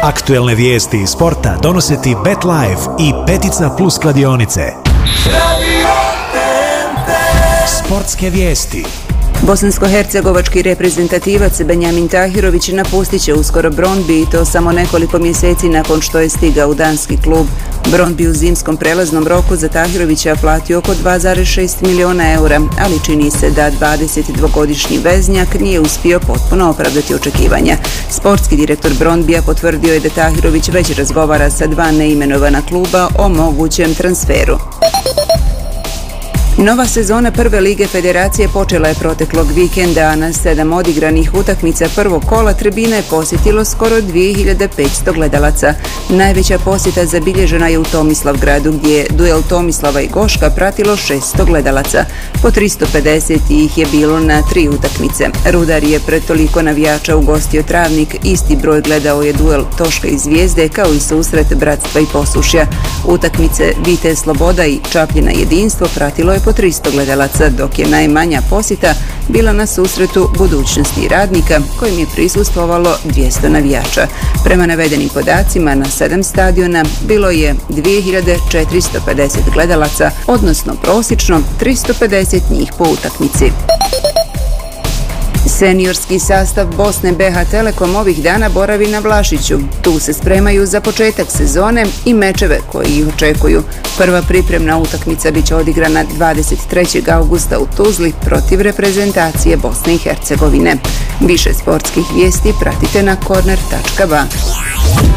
Aktuelne vijesti iz sporta donose ti BetLife i Petica Plus kladionice. Sportske vijesti. Bosansko-hercegovački reprezentativac Benjamin Tahirović napustit će uskoro Brøndby i to samo nekoliko mjeseci nakon što je stigao u danski klub. Brøndby u zimskom prelaznom roku za Tahirovića platio oko 2,6 miliona eura, ali čini se da 22-godišnji veznjak nije uspio potpuno opravdati očekivanja. Sportski direktor Brøndbya potvrdio je da Tahirović već razgovara sa 2 neimenovana kluba o mogućem transferu. Nova sezona prve lige federacije počela je proteklog vikenda, a na 7 odigranih utakmica prvog kola tribine je posjetilo skoro 2500 gledalaca. Najveća posjeta zabilježena je u Tomislavgradu, gdje je duel Tomislava i Goška pratilo 600 gledalaca. Po 350 ih je bilo na 3 utakmice. Rudar je pred toliko navijača ugostio Travnik, isti broj gledao je duel Toška i Zvijezde, kao i susret Bratstva i Posušja. Utakmice Vitez Sloboda i Čapljina Jedinstvo pratilo je po 300 gledalaca, dok je najmanja posjeta bila na susretu Budućnosti i Radnika, kojim je prisustvovalo 200 navijača. Prema navedenim podacima, na 7 stadiona bilo je 2450 gledalaca, odnosno prosječno 350 njih po utakmici. Seniorski sastav Bosne BH Telekom ovih dana boravi na Vlašiću. Tu se spremaju za početak sezone i mečeve koji ih očekuju. Prva pripremna utakmica biće odigrana 23. augusta u Tuzli protiv reprezentacije Bosne i Hercegovine. Više sportskih vijesti pratite na corner.ba.